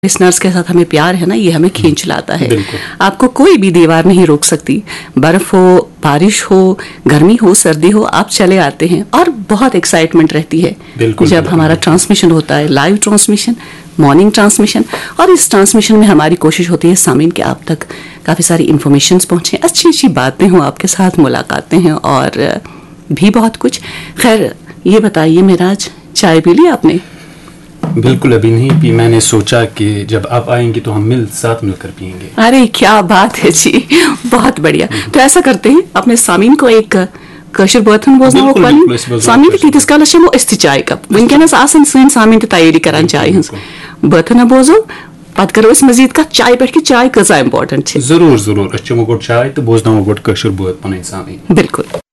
Listeners के साथ हमें प्यार है ना, ये हमें खींच लाता है। आपको कोई भी दीवार नहीं रोक सकती, बर्फ हो, बारिश हो, गर्मी हो, सर्दी हो, आप चले आते हैं और बहुत एक्साइटमेंट रहती है जब हमारा ट्रांसमिशन होता है, लाइव ट्रांसमिशन, मॉर्निंग ट्रांसमिशन। और इस ट्रांसमिशन में हमारी कोशिश होती है सामीन के आप तक काफ़ी सारी इन्फॉर्मेशन पहुँचे, अच्छी अच्छी बातें हों, आपके साथ मुलाकातें हैं और भी बहुत कुछ। खैर ये बताइए मेराज, चाय पी ली आपने? बिल्कुल अभी नहीं पी, मैंने सोचा कि जब आप आएंगी तो हम साथ मिलकर पियेंगे। अरे क्या बात है जी, बहुत बढ़िया। तो ऐसा करते हैं, अपने सामीन को एक कशर बर्तन बोजना वो सामीन तीस काल इस चाय कप वनकस सन सामीन तैयारी करान चाय हज बर्तन बोजो पत करो मजीद कत चाय पे कि चाय कजा इम्पोर्टेंट। जरूर जरूर चमो गोट चाय तो बोजनामो गोट कशर बर्त पन सामीन। बिल्कुल।